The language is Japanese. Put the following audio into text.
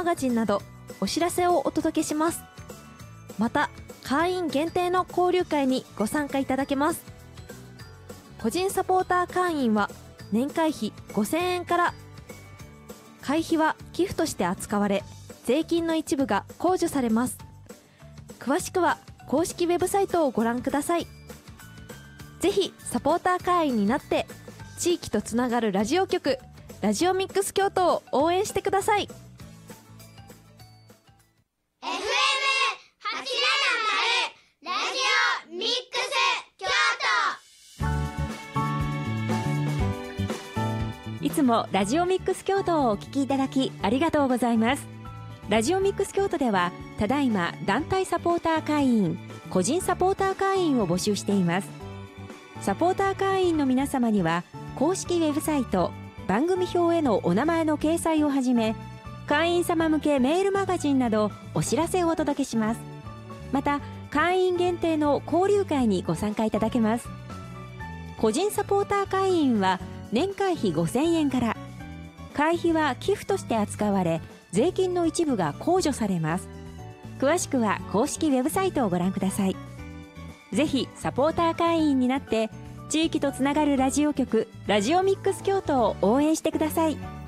マガジンなどお知らせをお届けします。また会員限定の交流会にご参加いただけます。個人サポーター会員は年会費5000円から。会費は寄付として扱われ、税金の一部が控除されます。詳しくは公式ウェブサイトをご覧ください。ぜひサポーター会員になって地域とつながるラジオ局ラジオミックス京都を応援してください。 FM870 ラジオミックス京都。いつもラジオミックス京都をお聞きいただきありがとうございます。ラジオミックス京都ではただいま団体サポーター会員、個人サポーター会員を募集しています。サポーター会員の皆様には公式ウェブサイト、番組表へのお名前の掲載をはじめ、会員様向けメールマガジンなどお知らせをお届けします。また会員限定の交流会にご参加いただけます。個人サポーター会員は年会費5000円から。会費は寄付として扱われ、税金の一部が控除されます。詳しくは公式ウェブサイトをご覧ください。ぜひサポーター会員になって地域とつながるラジオ局ラジオミックス京都を応援してください。